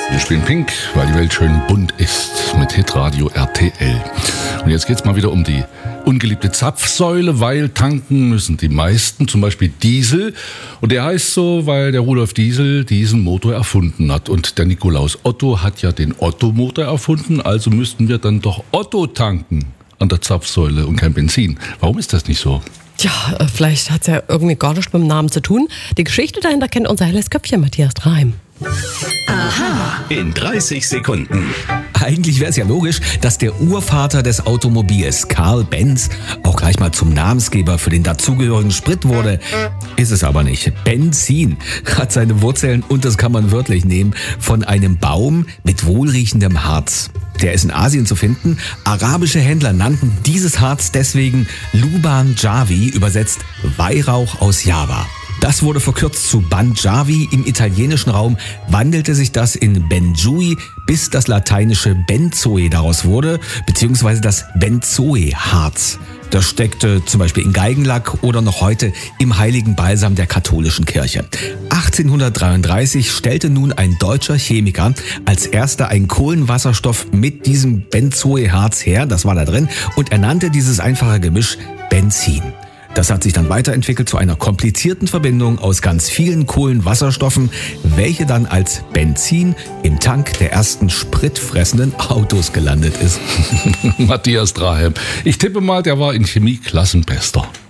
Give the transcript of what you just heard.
Wir spielen Pink, weil die Welt schön bunt ist, mit Hitradio RTL. Und jetzt geht's mal wieder um die ungeliebte Zapfsäule, weil tanken müssen die meisten, zum Beispiel Diesel. Und der heißt so, weil der Rudolf Diesel diesen Motor erfunden hat. Und der Nikolaus Otto hat ja den Otto-Motor erfunden, also müssten wir dann doch Otto tanken an der Zapfsäule und kein Benzin. Warum ist das nicht so? Tja, vielleicht hat es ja irgendwie gar nichts mit dem Namen zu tun. Die Geschichte dahinter kennt unser helles Köpfchen Matthias Draheim. Aha. In 30 Sekunden. Eigentlich wäre es ja logisch, dass der Urvater des Automobils, Karl Benz, auch gleich mal zum Namensgeber für den dazugehörigen Sprit wurde. Ist es aber nicht. Benzin hat seine Wurzeln, und das kann man wörtlich nehmen, von einem Baum mit wohlriechendem Harz. Der ist in Asien zu finden. Arabische Händler nannten dieses Harz deswegen Luban Jawi, übersetzt Weihrauch aus Java. Das wurde verkürzt zu Banjawi. Im italienischen Raum wandelte sich das in Benjui, bis das lateinische Benzoe daraus wurde, beziehungsweise das Benzoe-Harz. Das steckte zum Beispiel in Geigenlack oder noch heute im heiligen Balsam der katholischen Kirche. 1833 stellte nun ein deutscher Chemiker als erster einen Kohlenwasserstoff mit diesem Benzoe-Harz her, das war da drin, und er nannte dieses einfache Gemisch Benzin. Das hat sich dann weiterentwickelt zu einer komplizierten Verbindung aus ganz vielen Kohlenwasserstoffen, welche dann als Benzin im Tank der ersten spritfressenden Autos gelandet ist. Matthias Draheim. Ich tippe mal, der war in Chemie Klassenbester.